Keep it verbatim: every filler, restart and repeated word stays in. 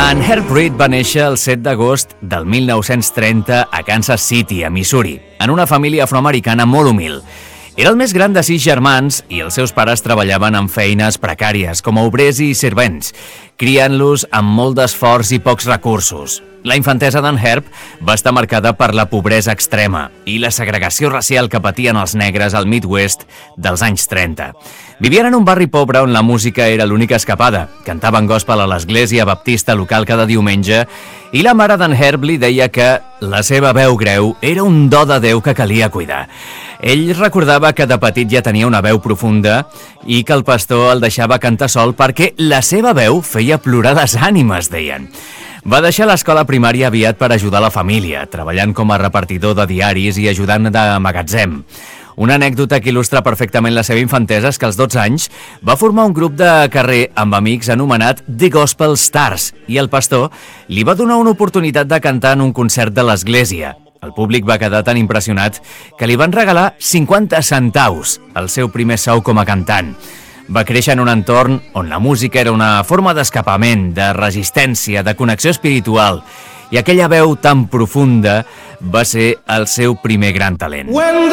En Herb Reed va néixer el set d'agost del mil nou-cents trenta a Kansas City, a Missouri, en una família afroamericana molt humil. Era el més gran de sis germans i els seus pares treballaven en feines precàries com a obrers i servents, criant-los amb molt d'esforç i pocs recursos. La infantesa d'en Herb va estar marcada per la pobresa extrema i la segregació racial que patien els negres al Midwest dels anys trenta. Vivien en un barri pobre on la música era l'única escapada. Cantaven gospel a l'església baptista local cada diumenge i la mare d'en Herb li deia que la seva veu greu era un do de Déu que calia cuidar. Ell recordava que de petit ja tenia una veu profunda i que el pastor el deixava cantar sol perquè la seva veu feia plorar les ànimes, deien. Va deixar l'escola primària aviat per ajudar la família, treballant com a repartidor de diaris i ajudant de magatzem. Una anècdota que il·lustra perfectament la seva infantesa és que als dotze anys va formar un grup de carrer amb amics anomenat The Gospel Stars i el pastor li va donar una oportunitat de cantar en un concert de l'església. El públic va quedar tan impressionat que li van regalar cinquanta centaus, el seu primer sou com a cantant. Va créixer en un entorn on la música era una forma d'escapament, de resistència, de connexió espiritual, i aquella veu tan profunda va ser el seu primer gran talent.